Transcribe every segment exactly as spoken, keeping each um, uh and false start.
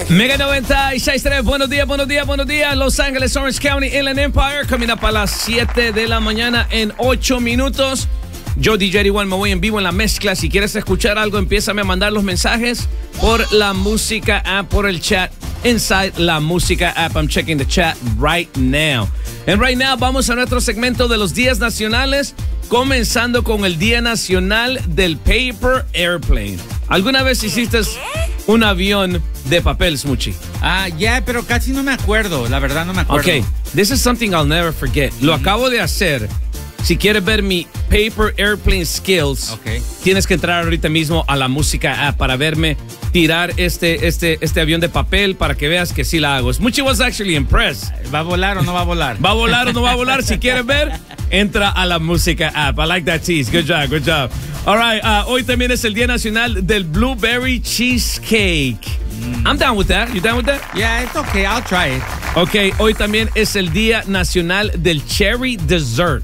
Mega noventa y seis punto tres, buenos días, buenos días, buenos días. Los Ángeles, Orange County, Inland Empire. Camina para las siete de la mañana en ocho minutos. Yo, D J eighty-one, me voy en vivo en la mezcla. Si quieres escuchar algo, empiézame a mandar los mensajes por la música app, por el chat. Inside la música app. I'm checking the chat right now. And right now vamos a nuestro segmento de los días nacionales, comenzando con el Día Nacional del Paper Airplane. ¿Alguna vez hiciste un avión de papel, Smoochie? Ah, ya, yeah, pero casi no me acuerdo. La verdad no me acuerdo. Okay, this is something I'll never forget. Lo mm-hmm. acabo de hacer. Si quieres ver mi Paper Airplane Skills, okay, tienes que entrar ahorita mismo a la música app para verme tirar este, este, este avión de papel para que veas que sí la hago. Smoochie was actually impressed. ¿Va a volar o no va a volar? ¿Va a volar o no va a volar? Si quieres ver, entra a la música app. I like that tease. Good job, good job. All right, uh, hoy también es el Día Nacional del Blueberry Cheesecake. Mm. I'm down with that. You down with that? Yeah, it's okay. I'll try it. Okay, hoy también es el Día Nacional del Cherry Dessert.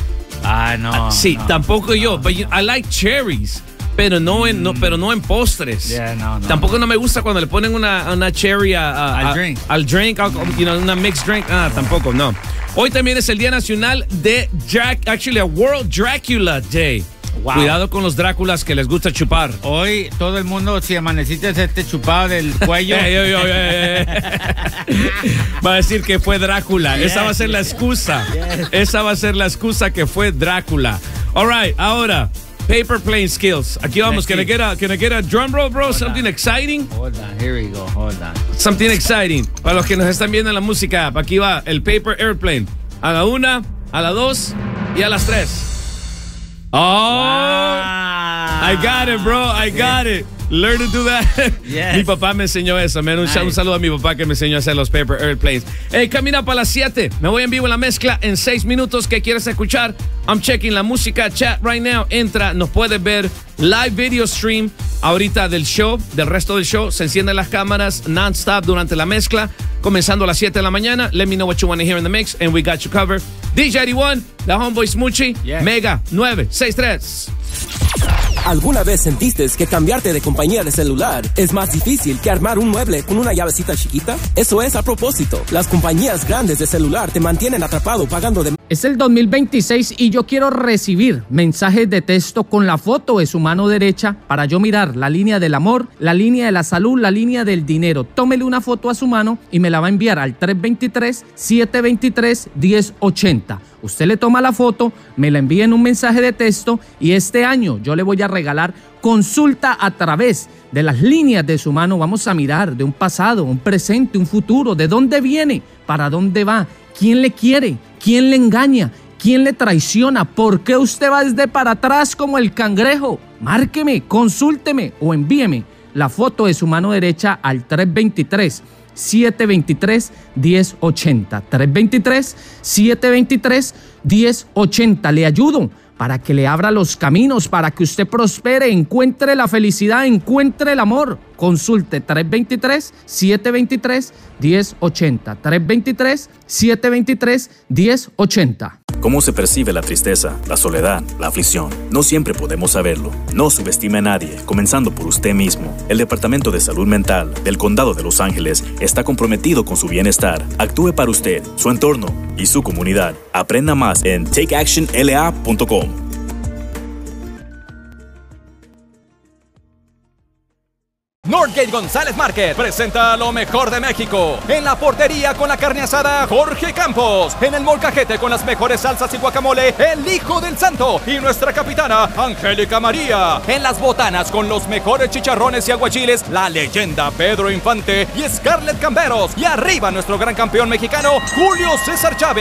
Ah, no. Sí, no, tampoco no, yo. But no. I like cherries, pero no en, mm. no, pero no en postres. Yeah, no, no, tampoco no. no me gusta cuando le ponen una, una cherry a, a, al a, drink. Al drink, al, you know, una mixed drink. Ah, tampoco, no. Hoy también es el Día Nacional de Drac, actually a World Dracula Day. Wow. Cuidado con los Dráculas que les gusta chupar. Hoy todo el mundo, si amaneciste este chupado del cuello, hey, hey, hey, hey. Va a decir que fue Drácula. Yes, esa va a ser la excusa. Yes. Esa va a ser la excusa que fue Drácula. All right, ahora paper plane skills. Aquí vamos. Can I get a, can I get a drum roll, bro? Hold Something on. exciting. Hold on, here we go. Hold on. Something exciting. Para los que nos están viendo en la música app, aquí va el paper airplane. A la una, a la dos y a las tres. Oh, wow. I got it, bro. I got it. Learn to do that. Yes. Mi papá me enseñó eso, man. Un, nice. un saludo a mi papá que me enseñó a hacer los paper airplanes. Hey, camina para las siete. Me voy en vivo en la mezcla en seis minutos. ¿Qué quieres escuchar? I'm checking la música chat right now. Entra, nos puedes ver live video stream ahorita del show, del resto del show. Se encienden las cámaras non-stop durante la mezcla, comenzando a las siete de la mañana. Let me know what you want to hear in the mix, and we got you covered. D J eighty-one, la homeboy Smoochie, yes. Mega nueve seis tres. ¿Alguna vez sentiste que cambiarte de compañía de celular es más difícil que armar un mueble con una llavecita chiquita? Eso es a propósito. Las compañías grandes de celular te mantienen atrapado pagando de... Es el dos mil veintiséis y yo quiero recibir mensajes de texto con la foto de su mano derecha para yo mirar la línea del amor, la línea de la salud, la línea del dinero. Tómele una foto a su mano y me la va a enviar al tres dos tres, siete dos tres, uno cero ocho cero. Usted le toma la foto, me la envía en un mensaje de texto y este año yo le voy a regalar consulta a través de las líneas de su mano. Vamos a mirar de un pasado, un presente, un futuro, de dónde viene, para dónde va, quién le quiere, quién le engaña, quién le traiciona, por qué usted va desde para atrás como el cangrejo. Márqueme, consúlteme o envíeme la foto de su mano derecha al tres dos tres, siete dos tres, uno cero ocho cero. tres dos tres, siete dos tres, uno cero ocho cero. Le ayudo para que le abra los caminos, para que usted prospere, encuentre la felicidad, encuentre el amor. Consulte tres dos tres, siete dos tres, uno cero ocho cero. tres dos tres, siete dos tres, uno cero ocho cero. ¿Cómo se percibe la tristeza, la soledad, la aflicción? No siempre podemos saberlo. No subestime a nadie, comenzando por usted mismo. El Departamento de Salud Mental del Condado de Los Ángeles está comprometido con su bienestar. Actúe para usted, su entorno y su comunidad. Aprenda más en take action l a punto com. Northgate González Market presenta lo mejor de México. En la portería con la carne asada Jorge Campos. En el molcajete con las mejores salsas y guacamole el Hijo del Santo y nuestra capitana Angélica María. En las botanas con los mejores chicharrones y aguachiles la leyenda Pedro Infante y Scarlett Camberos. Y arriba nuestro gran campeón mexicano Julio César Chávez.